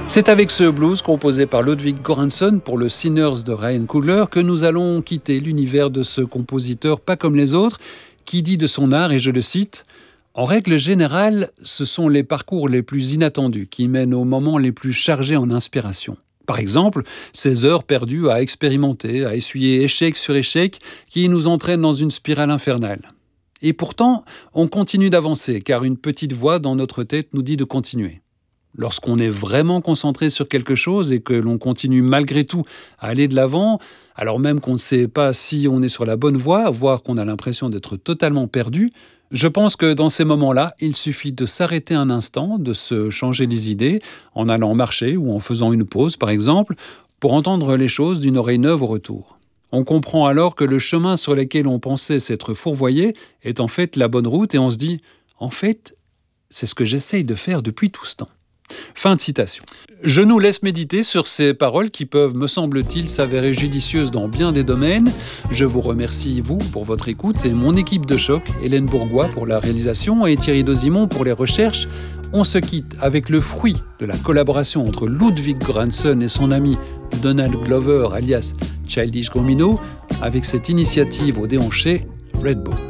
C'est avec ce blues composé par Ludwig Göransson pour le Sinners de Ryan Coogler que nous allons quitter l'univers de ce compositeur pas comme les autres, qui dit de son art, et je le cite, « En règle générale, ce sont les parcours les plus inattendus qui mènent aux moments les plus chargés en inspiration. Par exemple, ces heures perdues à expérimenter, à essuyer échec sur échec qui nous entraînent dans une spirale infernale. Et pourtant, on continue d'avancer car une petite voix dans notre tête nous dit de continuer. Lorsqu'on est vraiment concentré sur quelque chose et que l'on continue malgré tout à aller de l'avant, alors même qu'on ne sait pas si on est sur la bonne voie, voire qu'on a l'impression d'être totalement perdu, je pense que dans ces moments-là, il suffit de s'arrêter un instant, de se changer les idées, en allant marcher ou en faisant une pause par exemple, pour entendre les choses d'une oreille neuve au retour. On comprend alors que le chemin sur lequel on pensait s'être fourvoyé est en fait la bonne route et on se dit « En fait, c'est ce que j'essaye de faire depuis tout ce temps. » Fin de citation. Je nous laisse méditer sur ces paroles qui peuvent, me semble-t-il, s'avérer judicieuses dans bien des domaines. Je vous remercie, vous, pour votre écoute et mon équipe de choc, Hélène Bourgois pour la réalisation et Thierry Dozimon pour les recherches. On se quitte avec le fruit de la collaboration entre Ludwig Göransson et son ami Donald Glover, alias Childish Gambino, avec cette initiative au déhanché Red Bull.